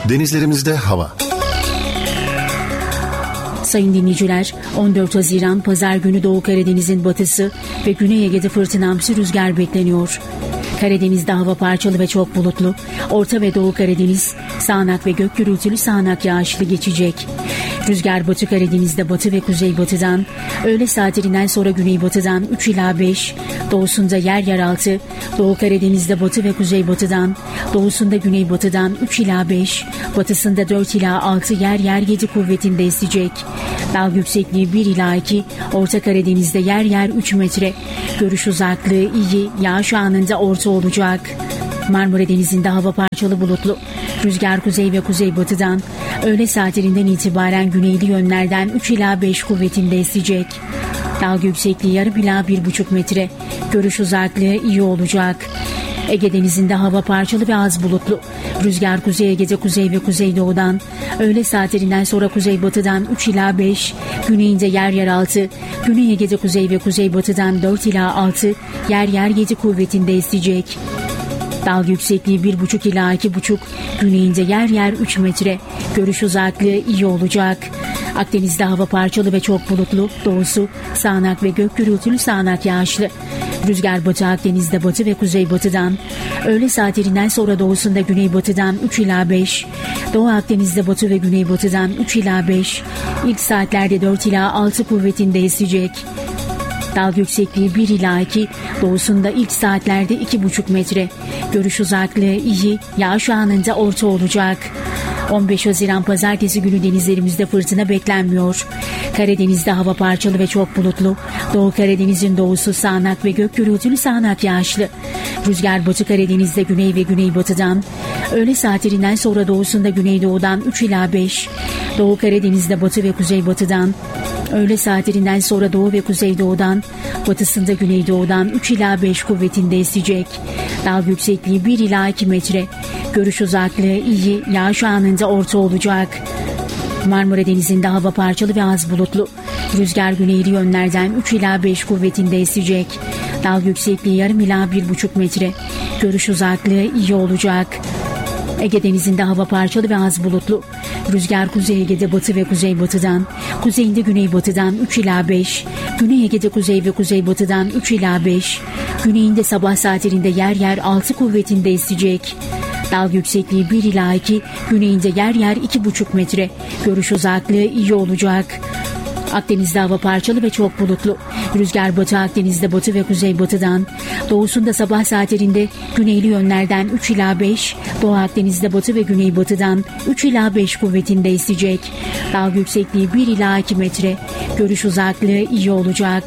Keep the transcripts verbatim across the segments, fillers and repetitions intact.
Denizlerimizde hava. Sayın dinleyiciler, on dört Haziran Pazar günü Doğu Karadeniz'in batısı ve Güney Ege'de fırtınamsı rüzgar bekleniyor. Karadeniz'de hava parçalı ve çok bulutlu. Orta ve Doğu Karadeniz sağanak ve gök gürültülü sağanak yağışlı geçecek. Rüzgar Batı Karadeniz'de batı ve kuzeybatıdan, öğle saatlerinden sonra güneybatıdan üç ila beş, doğusunda yer yer altı, Doğu Karadeniz'de batı ve kuzeybatıdan, doğusunda güneybatıdan üç ila beş, batısında dört ila altı, yer yer yedi kuvvetinde esecek. Dalga yüksekliği bir ila iki, Orta Karadeniz'de yer yer üç metre. Görüş uzaklığı iyi, yağış anında orta olacak. Marmara Denizi'nde hava parçalı bulutlu. Rüzgar kuzey ve kuzeybatıdan, öğle saatlerinden itibaren güneyli yönlerden üç ila beş kuvvetinde esecek. Dalga yüksekliği yarım ila bir buçuk metre. Görüş uzaklığı iyi olacak. Ege Denizi'nde hava parçalı ve az bulutlu. Rüzgar Kuzey Ege'de kuzey ve kuzeydoğudan, öğle saatlerinden sonra kuzeybatıdan üç ila beş, güneyinde yer yer altı, Güney Ege'de kuzey ve kuzeybatıdan dört ila altı, yer yer yedi kuvvetinde esecek. Dalga yüksekliği bir buçuk ila iki buçuk, güneyinde yer yer üç metre. Görüş uzaklığı iyi olacak. Akdeniz'de hava parçalı ve çok bulutlu. Doğusu sağanak ve gök gürültülü sağanak yağışlı. Rüzgar Batı Akdeniz'de batı ve kuzeybatıdan, öğle saatlerinden sonra doğusunda güneybatıdan üç ila beş, Doğu Akdeniz'de batı ve güneybatıdan üç ila beş, ilk saatlerde dört ila altı kuvvetinde esecek. Dalga yüksekliği bir ila iki, doğusunda ilk saatlerde iki buçuk metre. Görüş uzaklığı iyi, yağış anında orta olacak. on beş Haziran Pazartesi günü denizlerimizde fırtına beklenmiyor. Karadeniz'de hava parçalı ve çok bulutlu. Doğu Karadeniz'in doğusu sağanak ve gök gürültülü sağanak yağışlı. Rüzgar Batı Karadeniz'de güney ve güneybatıdan, öğle saatlerinden sonra doğusunda güneydoğudan üç ila beş, Doğu Karadeniz'de batı ve kuzeybatıdan, öğle saatlerinden sonra doğu ve kuzeydoğudan, batısında güneydoğudan üç ila beş kuvvetinde esecek. Dalga yüksekliği bir ila iki metre. Görüş uzaklığı iyi, yağış anında orta olacak. Marmara Denizi'nde hava parçalı ve az bulutlu. Rüzgar güneyli yönlerden üç ila beş kuvvetinde esecek. Dalga yüksekliği yarım ila bir buçuk metre. Görüş uzaklığı iyi olacak. Ege Denizi'nde hava parçalı ve az bulutlu. Rüzgar Kuzey Ege'de batı ve kuzeybatıdan, kuzeyinde güneybatıdan üç ila beş, Güney Ege'de kuzey ve kuzeybatıdan üç ila beş, güneyinde sabah saatlerinde yer yer altı kuvvetinde esecek. Dalga yüksekliği bir ila iki, güneyinde yer yer iki buçuk metre. Görüş uzaklığı iyi olacak. Akdeniz'de hava parçalı ve çok bulutlu. Rüzgar Batı Akdeniz'de batı ve kuzeybatıdan, doğusunda sabah saatlerinde güneyli yönlerden üç ila beş, Doğu Akdeniz'de batı ve güneybatıdan üç ila beş kuvvetinde esecek. Dalga yüksekliği bir ila iki metre. Görüş uzaklığı iyi olacak.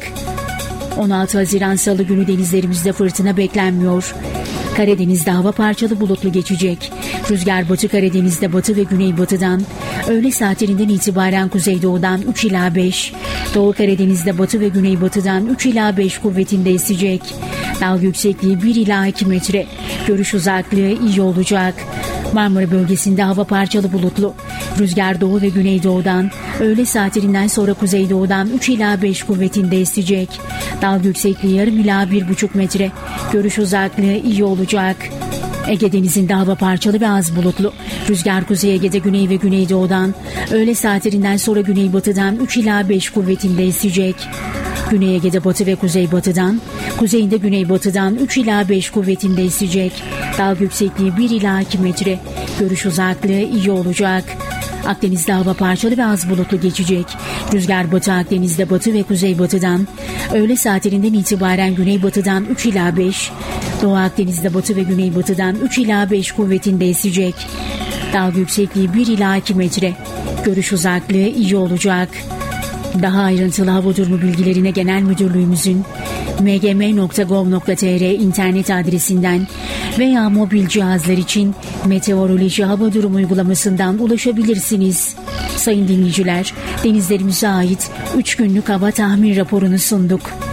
on altı Haziran Salı günü denizlerimizde fırtına beklenmiyor. Karadeniz'de hava parçalı bulutlu geçecek. Rüzgar Batı Karadeniz'de batı ve güneybatıdan, öğle saatlerinden itibaren kuzeydoğudan üç ila beş, Doğu Karadeniz'de batı ve güneybatıdan üç ila beş kuvvetinde esecek. Dalga yüksekliği bir ila iki metre. Görüş uzaklığı iyi olacak. Marmara bölgesinde hava parçalı bulutlu. Rüzgar doğu ve güneydoğudan, öğle saatlerinden sonra kuzeydoğudan üç ila beş kuvvetinde esecek. Dalga yüksekliği yarım ila bir buçuk metre. Görüş uzaklığı iyi olacak. Ege Denizi'nde hava parçalı ve az bulutlu. Rüzgar Kuzey Ege'de güney ve güneydoğudan, öğle saatlerinden sonra güneybatıdan üç ila beş kuvvetinde esecek. Güney Ege'de batı ve kuzeybatıdan, kuzeyinde güneybatıdan üç ila beş kuvvetinde esecek. Dalga yüksekliği bir ila iki metre. Görüş uzaklığı iyi olacak. Akdeniz'de hava parçalı ve az bulutlu geçecek. Rüzgar Batı Akdeniz'de batı ve kuzeybatıdan, öğle saatlerinden itibaren güneybatıdan üç ila beş, Doğu Akdeniz'de batı ve güneybatıdan üç ila beş kuvvetinde esecek. Dalga yüksekliği bir ila iki metre. Görüş uzaklığı iyi olacak. Daha ayrıntılı hava durumu bilgilerine Genel Müdürlüğümüzün m g m nokta gov nokta t r internet adresinden veya mobil cihazlar için Meteoroloji Hava Durumu uygulamasından ulaşabilirsiniz. Sayın dinleyiciler, denizlerimize ait üç günlük hava tahmin raporunu sunduk.